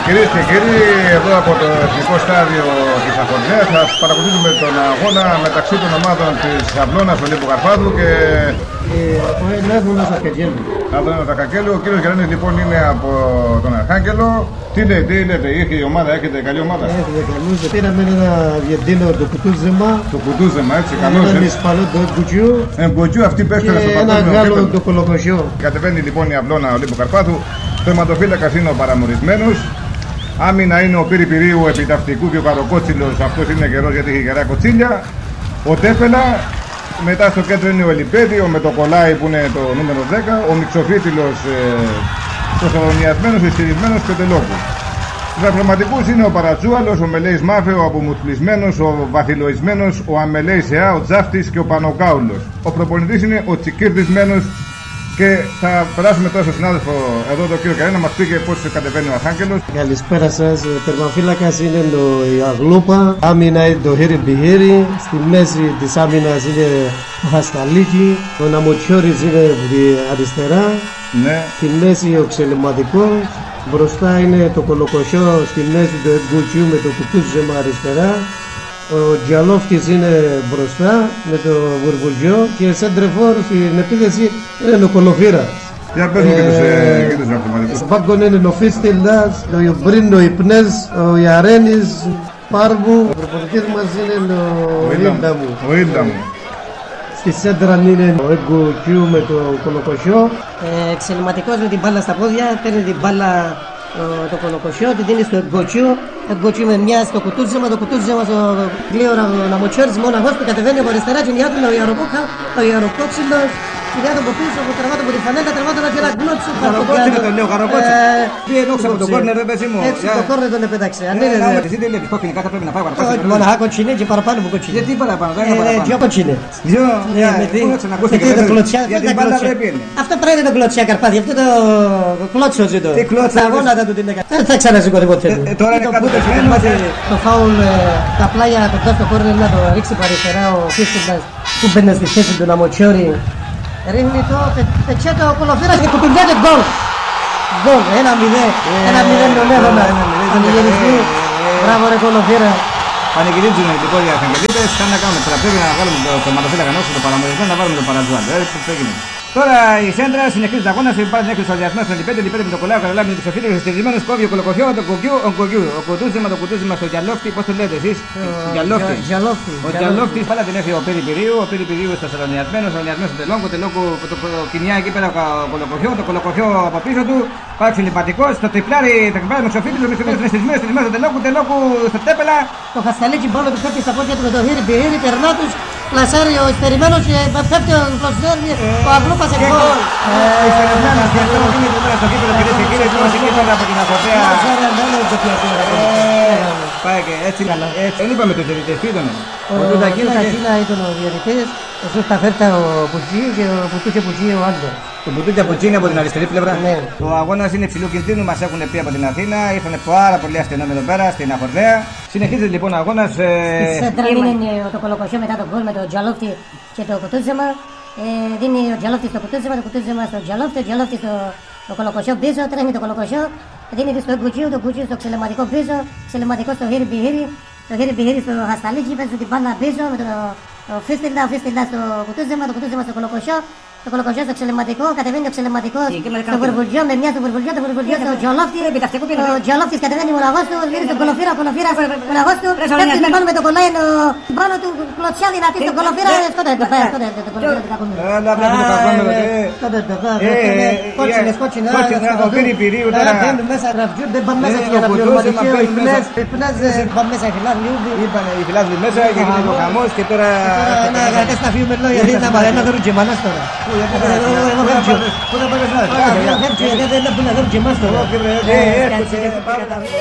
Κυρίες και κύριοι, εδώ από το Εθνικό Στάδιο της Αφορνέας θα παρακολουθήσουμε τον αγώνα μεταξύ των ομάδων της Αυλώνας Ολύμπου Καρπάθου και Άδωνας Ακαγγέλου. Άδωνας Ακαγγέλου. Ο κύριος Γιάννης λοιπόν είναι από τον Αρχάγγελο. Τι λέτε, είχε η ομάδα, έχετε καλή ομάδα? Έχετε καλούς, πήραμε ένα Αργεντίνο το Κουτούζεμα. Το Κουτούζεμα, έτσι, καλός. Έναν Ισπανό το Εγκουτζιού. Εγκουτζιού, αυτή πέφτουν στο ένα Γάλλο το Κολοκοσιό. Κατεβαίνει λοιπόν η Αυλώνα Ολύμπου Καρπάθου. Θεματοφύλακας είναι ο Παραμορισμένος. Άμυνα είναι ο Πυρυπηρίου επιταυτικού και ο Καροκότσιλος, αυτός είναι καιρός γιατί έχει γερά κοτσίλια. Ο Τέφελα, μετά στο κέντρο είναι ο Ελιπέδη, με το Κολάι που είναι το νούμερο 10, ο Μιξοφίτιλος προσταδονιασμένος, εστιρισμένος και τελόκου. Στους ακροματικούς είναι ο Παρατσούαλος, ο Μελέης Μάφε, ο Απομουσπλισμένος, ο Βαθυλοισμένος, ο Αμελέης Εά, ο Τζάφτης και ο Πανοκάουλος. Ο προπονητής είναι ο Τσικίρδισμένος. Και θα περάσουμε τώρα στον συνάδελφο εδώ, τον κύριο Καρένα, να μας πει και πώς κατεβαίνει ο Αρχάγγελος. Καλησπέρα σας. Τερμαφύλακας είναι η Αγλούπα. Άμυνα είναι το Χέρι Μπιχέρι. Στη μέση της άμυνας είναι ο Χασταλίκη. Ο Ναμοτσιόρης είναι αριστερά. Ναι. Στη μέση ο Ξελεματικός. Μπροστά είναι το Κολοκοσιό. Στη μέση το Εγκουτσιού με το Κουτούζεμα αριστερά. Ο Τζαλόφτης είναι μπροστά με το Βουρβουλτζιό και σέντρεφόρ στην επίθεση είναι ο Κολοφύρας. Για πες μου και τους ακροματικούς. Στο πάγκο είναι ο Φίστιλας, ο Ιουμπρίν, ο Ιπνές, ο Ιαρένης, Πάρβου. Ο προπονητής μας είναι ο Ήλνταμου. Στη σέντρα είναι ο Εγκουτσιού με το Κολοκοσιό. Εξελιματικός με την μπάλα στα πόδια, παίρνει την μπάλα το Κολοκοσιό, την δίνει στο Εγκοτσιού. Εγκοτσιού με μια στο Κουτούζεμα, το Κουτούζεμα στο γλύωρα ο Ναμοτσιόρης μόναχος που κατεβαίνει από αριστερά και μια του ο Ιαροκότσιλος. Κυρία τον πίσω, από τραβάτο από τη φανέλα, τραβάτο και ένα γκλότσο. Καροκότσιλο τον λέω, Καροκότσιλο. Πήγε νόξα από τον κόρνερ, δεν πέσει μου. Έτσι το κόρνερ τον επέταξε. Εσύ δεν λέει κόκκινη κάρτα, πρέπει να πάει παραπάνω. Μοναχά κοτσινέ και παραπάνω που κοτσινέ. Γιατί παραπάνω, δεν είναι παραπάνω. Δυο κοτσινέ. Δυο, αυτό πρέπει να το κλωτσιά Καρπάθι, αυτό το κλώτσο ζητώ. Τι κλώτσο. Τα γόνατα του την έκανε. Δεν θα ξανασηκωθεί ποτέ του. Τώρα είναι κάτω το φάουλ, τα πλάγια κοντά στο κόρνερ να το ρίξει παριστερά ο Φίστιλας που μπαίνει στη θέση του Ναμοτσιόρη. Ρίχνει το πετσέτο ο Κολοφύρας και κουτουλιάται γκολ. Γκολ, 1-0 τον Έδωνα. Πανηγυριστή, μπράβο ρε Κολοφύρα. Πανηγυρίζουν οι τυπώδια Αρχαγγελίτες, σαν να κάνουμε τώρα, πρέπει να βάλουμε το ματοφύλακα νόσο, το παραμορισμένο, να βάλουμε το Παρατζουάλ. Τώρα η σέντρα συνεχίζει τα αγώνα, υπάρχει μια εκκλησιασμό στον Λιπέντε, Λιπέντε με το Κολάο, Καρολάμι με τους Σοφίτες, στηρισμένος κόβει ο Κολοκοφιό, το Κουκιού, ο Κουτούζεμα στο Τζαλόφτη, πώς το λέτε εσείς, ο Τζαλόφτη, πάλα την έφυγε ο Πυρυπηρίου στο Σαλονιασμένος, ο Σαλονιασμένος στο Τελόκο, το Κινιά εκεί πέρα ο Κολοκοφιό, το Κολοκοφιό από πίσω του, πάει ξυλιπατικός, το τριπλάρι με τους Σοφίτες, στηρισμένος στο Τελόκου, στο Τέπελα. Το Χασταλίκι μπάλα του πέφτει στα πόδια του με το Χίρι, περνά τους, πλασάρει ο Ιστερημένος και πέφτει ο Πλασάρι, ο Αγλούπας σε γκολ. Ιστερημένος, γιατί είναι τώρα στο κήπεδο κυρίες και κύριοι, είμαστε εκεί πέρα από την Αφορτέα. Πάει και έτσι, δεν είπαμε τους διαιτητές, τι ήταν. Ο Τακίνα ήταν ο διαιτητής, ο Σουσταφέρτα ο Πουτσί και ο Πουτούκια Πουτσί ο Άλμπερ. Το Πουτούκια Πουτσί είναι από την αριστερή πλευρά. Ναι. Ο αγώνας είναι υψηλού κινδύνου, μας έχουν πει από την Αθήνα, ήρθαν πάρα πολύ ασθενών εδώ πέρα στην Αφορτέα. Συνεχίζεται λοιπόν ο αγώνας. Σέντρα είναι το Κολοκοσιό μετά τον γκολ με τον Τζαλόφτη και το Κουτούζεμα. Δίνει ο Τζαλόφτη στο Κουτούζεμα, το Κουτούζεμα στο Τζαλόφτη, ο Τζαλόφτη στο Κολοκοσιό πίσω, τρέχει το Κολοκοσιό. Δίνει στο Εγκουτσιού, το Κουτσιού στο Ξελεματικό πίσω, Ξελεματικό στο Χίρι Μπιχέρι, το Χίρι Μπιχέρι στο Χασταλίκι, παίζει την μπάλα πίσω με το Φίστιλα, ο Φίστιλα στο Κουτούζεμα, το Κουτούζεμα στο Κολοκοσιό. Το Κολοκοσιό στο Ξελεματικό, κατεβαίνει ο Ξελεματικός στο Βουρβουλτζιό, με μια στο Βουρβουλτζιό, το Βουρβουλτζιό στο Τζαλόφτη. Ο Τζαλόφτης κατεβαίνει μοναχός του, δίνει στον Κολοφύρα, μοναχός του, πέφτει πάνω με το κολλάει πάνω του, κλωτσιά δυνατή στον Κολοφύρα, αυτό δεν το πάει, αυτό δεν το ο Πυρυπηρίου τώρα. Μπαίνουν μέσα, ραφτιούνται, πάνε μέσα και αναπληρωματικοί, ο Ιπνές πάνε μέσα, οι φιλάθλοι. Είπανε οι φιλάθλοι μέσα και γίνεται ο χαμός και τώρα. Ένα σταφείο με λόγια, ένα γρουτζεμανάς τώρα. Πού θα πάει να